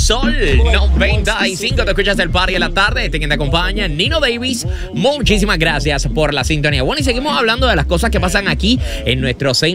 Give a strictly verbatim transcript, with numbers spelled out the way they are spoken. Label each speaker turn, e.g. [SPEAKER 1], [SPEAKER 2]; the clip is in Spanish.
[SPEAKER 1] Sol noventa y cinco. Te escuchas el party de la tarde. Este quien te acompaña, Nino Davis. Muchísimas gracias por la sintonía. Bueno, y seguimos hablando de las cosas que pasan aquí en nuestro centro